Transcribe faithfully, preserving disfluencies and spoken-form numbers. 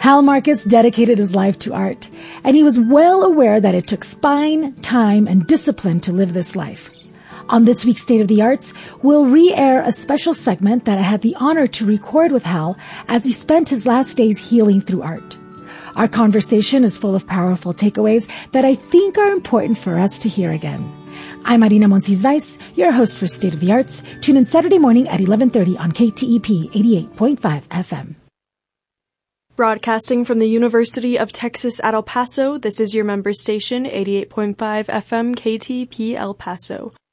Hal Marcus dedicated his life to art, and he was well aware that it took spine, time, and discipline to live this life. On this week's State of the Arts, we'll re-air a special segment that I had the honor to record with Hal as he spent his last days healing through art. Our conversation is full of powerful takeaways that I think are important for us to hear again. I'm Marina Monsiz-Weiss, your host for State of the Arts. Tune in Saturday morning at eleven thirty on K T E P eighty-eight point five F M. Broadcasting from the University of Texas at El Paso, this is your member station, eighty-eight point five F M K T E P El Paso.